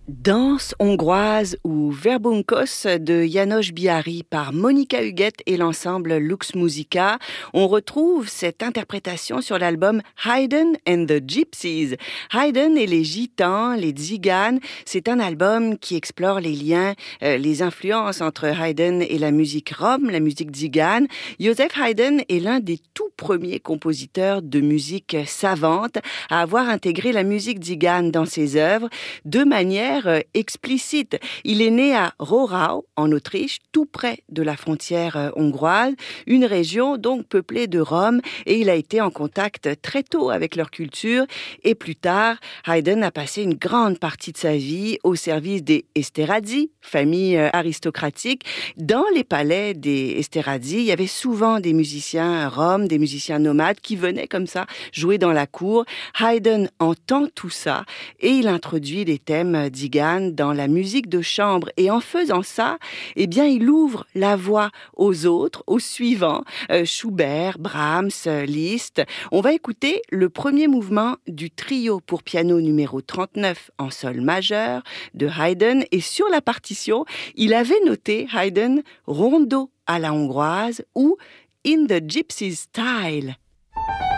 Danse hongroise ou Verbunkos de János Bihari par Monika Huguette et l'ensemble Lux Musica. On retrouve cette interprétation sur l'album Haydn and the Gypsies. Haydn et les Gitans, les Tziganes, c'est un album qui explore les liens, les influences entre Haydn et la musique rom, la musique tzigane. József Haydn est l'un des tout premiers compositeurs de musique savante à avoir intégré la musique tzigane dans ses œuvres de manière explicite. Il est né à Rohrau, en Autriche, tout près de la frontière hongroise, une région donc peuplée de Roms, et il a été en contact très tôt avec leur culture. Et plus tard, Haydn a passé une grande partie de sa vie au service des Esterházy, famille aristocratique. Dans les palais des Esterházy, il y avait souvent des musiciens roms, des musiciens nomades qui venaient comme ça jouer dans la cour. Haydn entend tout ça et il introduit des thèmes tziganes dans la musique de chambre, et en faisant ça, eh bien, il ouvre la voie aux autres, aux suivants, Schubert, Brahms, Liszt. On va écouter le premier mouvement du trio pour piano numéro 39 en sol majeur de Haydn, et sur la partition, il avait noté Haydn rondo à la hongroise ou in the gypsy style.